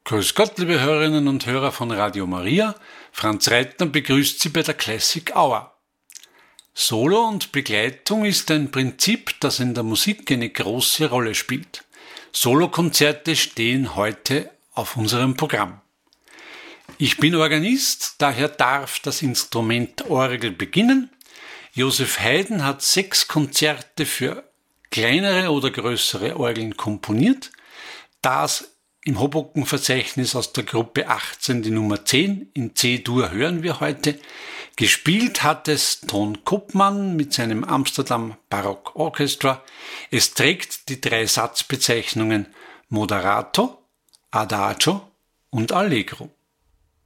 Grüß Gott, liebe Hörerinnen und Hörer von Radio Maria. Franz Reitner begrüßt Sie bei der Classic Hour. Solo und Begleitung ist ein Prinzip, das in der Musik eine große Rolle spielt. Solokonzerte stehen heute auf unserem Programm. Ich bin Organist, daher darf das Instrument Orgel beginnen. Joseph Haydn hat 6 Konzerte für kleinere oder größere Orgeln komponiert. Das im Hoboken-Verzeichnis aus der Gruppe 18 die Nummer 10 in C-Dur hören wir heute. Gespielt hat es Ton Koopman mit seinem Amsterdam Baroque Orchestra. Es trägt die 3 Satzbezeichnungen Moderato, Adagio und Allegro.